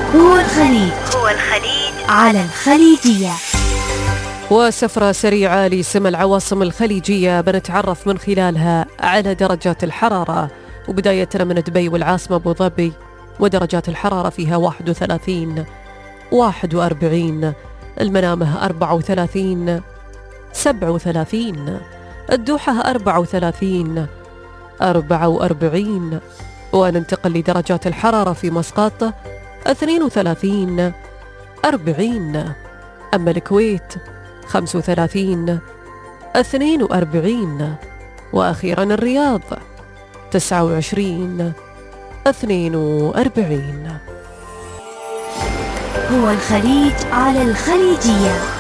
هو الخليج على الخليجية. وسفرة سريعة لسما العواصم الخليجية بنتعرف من خلالها على درجات الحرارة، وبداية من دبي والعاصمة أبو ظبي ودرجات الحرارة فيها 31 41، المنامة 34 37، الدوحة 34 44، وننتقل لدرجات الحرارة في مسقط 32 40، أما الكويت 35 42، وأخيرا الرياض 29 42. هو الخليج على الخليجية.